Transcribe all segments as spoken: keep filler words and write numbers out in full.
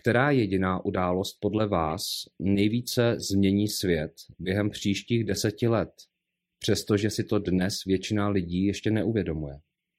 Která jediná událost podle vás nejvíce změní svět během příštích deseti let, přestože si to dnes většina lidí ještě neuvědomuje?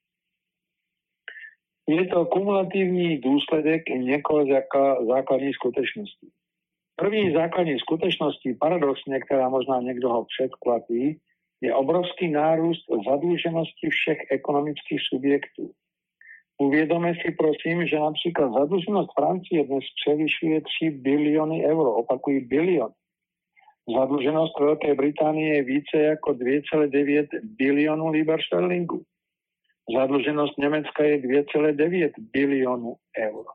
Je to kumulatívny dôsledek niekoľko základných skutečností. První základní skutečností, paradoxne, ktorá možná niekto ho předkvapí, je obrovský nárůst zadluženosti všech ekonomických subjektů. Uvědomme si prosím, že například zadluženost Francie dnes převyšuje tři biliony euro, opakují bilion. Zadluženost Veľkej Británie je více jako dva celé devět bilionu liber šterlingu. Zadluženost Německa je dva celé devět bilionu euro.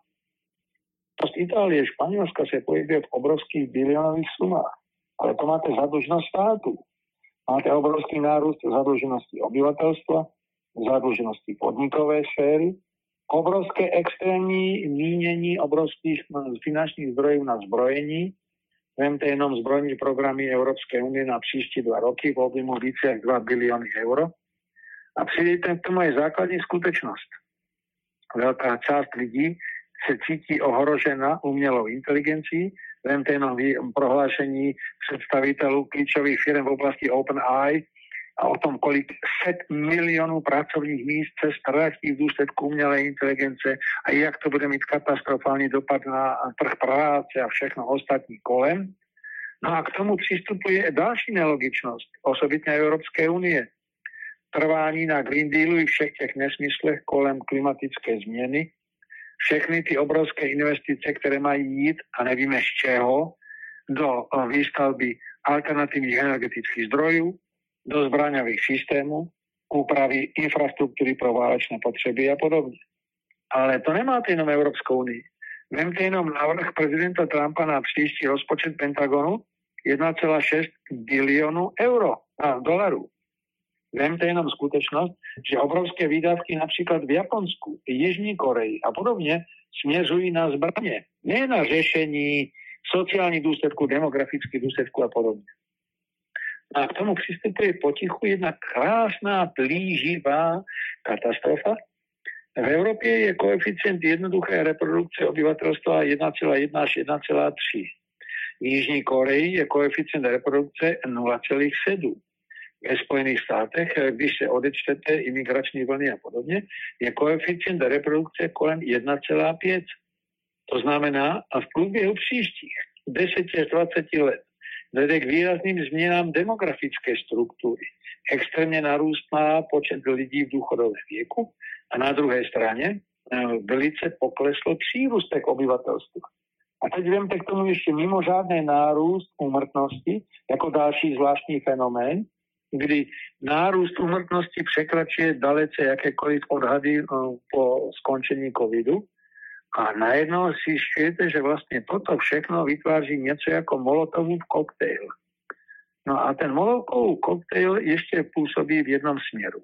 Z Itálie, Španělska se pohybuje v obrovských bilionových sumách. Ale to máte zadluženost státu. Máte obrovský nárůst zadluženosti obyvatelstva, zadluženosti podnikové sféry, obrovské extrémní mínění obrovských finančních zdrojů na zbrojení. Vemte jenom zbrojní programy Európskej únie na příští dva roky v objemu více jak dva biliony euro. A přidejte k tomu je základní skutečnost. Velká část lidí se cítí ohrožena umělou inteligencií. Vemte jenom prohlášení představitelů klíčových firm v oblasti OpenAI a o tom, kolik set milionů pracovních míst se ztratí v důsledku umělé inteligence a jak to bude mít katastrofální dopad na trh práce a všechno ostatní kolem. No a k tomu přistupuje další nelogičnost, osobitně Evropské unie. Trvání na Green Dealu i všech těch nesmyslech kolem klimatické změny, všechny ty obrovské investice, které mají jít, a nevíme z čeho, do výstavby alternativních energetických zdrojů, do zbraňových systémů, úpravy infrastruktury pro válečné potřeby a podobně. Ale to nemáte jenom Evropskou unii. Vemte jenom návrh prezidenta Trumpa na příští rozpočet Pentagonu jedna celá šesť bilionu euro a dolarů. Vemte jenom skutečnost, že obrovské výdavky například v Japonsku, Jižní Koreji a podobně směřují na zbraně. Ne na řešení sociálních důsledků, demografických důsledků a podobně. A k tomu přistupuje potichu jedna krásná, plíživá katastrofa. V Evropě je koeficient jednoduché reprodukce obyvatelstva jedna celá jedna až jedna celá tři. V Jižní Koreji je koeficient reprodukce nula celá sedm. Ve Spojených státech, když se odečtete imigrační vlny a podobně, je koeficient reprodukce kolem jedna celá pět. To znamená, a v průběhu příštích deset až dvacet let vede k výrazným změnám demografické struktury. Extrémně narůstá počet lidí v důchodovém věku a na druhé straně velice poklesl přírůstek obyvatelstva. A teď vemte k tomu ještě mimořádný nárůst úmrtnosti jako další zvláštní fenomén, kdy nárůst úmrtnosti překračuje dalece jakékoliv odhady po skončení covidu. A najednou si zjišťujete, že vlastně toto všechno vytváří něco jako Molotovův koktejl. No a ten Molotovův koktejl ještě působí v jednom směru.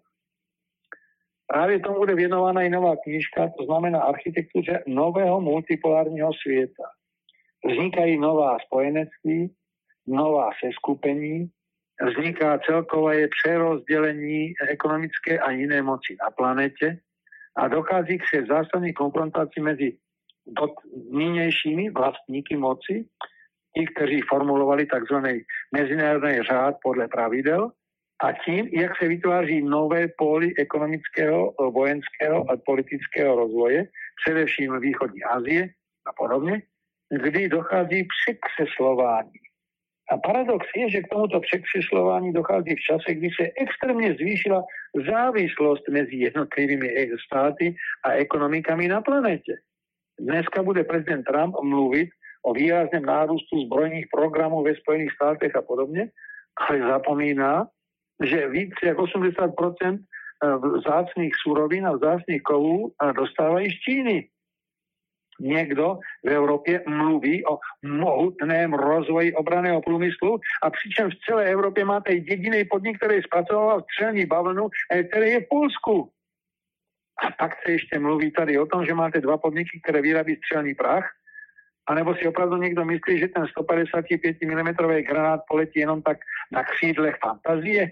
Právě tomu bude věnována i nová knížka, to znamená architektuře nového multipolárního světa. Vznikají nová spojenectví, nová seskupení, vzniká celkové přerozdělení ekonomické a jiné moci na planetě a dochází k zásadní konfrontaci mezi nynějšími vlastníky moci, ti, kteří formulovali takzvaný mezinárodní řád podle pravidel, a tím, jak se vytváří nové póly ekonomického, vojenského a politického rozvoje, především v východní Asie a podobně, kdy dochází k překřeslování. A paradox je, že k tomuto překřeslování dochází v čase, kdy se extrémně zvýšila závislost mezi jednotlivými státy a ekonomikami na planetě. Dneska bude prezident Trump mluvit o výrazném nárůstu zbrojních programů ve Spojených státech a podobně, ale zapomíná, že více jak osmdesát procent vzácných surovin a vzácných kovů dostávají z Číny. Někdo v Evropě mluví o mohutném rozvoji obranného průmyslu a přičem v celé Evropě máte jediný podnik, který zpracovával střelní bavlnu, který je v Polsku. A pak se ještě mluví tady o tom, že máte dva podniky, které vyrábí střelný prach, anebo si opravdu někdo myslí, že ten sto padesát pět milimetrů granát poletí jenom tak na křídlech fantazie.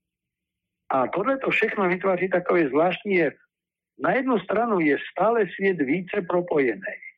A tohle to všechno vytváří takový zvláštní jev. Na jednu stranu je stále svět více propojený.